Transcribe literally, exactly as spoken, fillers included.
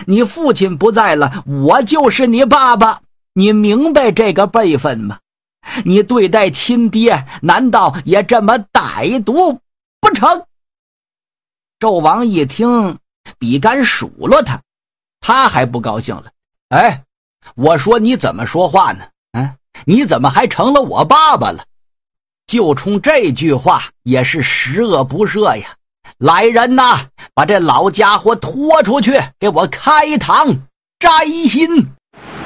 你父亲不在了，我就是你爸爸，你明白这个辈分吗？你对待亲爹难道也这么歹毒不成？纣王一听，比干数落他，他还不高兴了。哎，我说你怎么说话呢？嗯，你怎么还成了我爸爸了？就冲这句话也是十恶不赦呀！来人呐，把这老家伙拖出去，给我开膛摘心！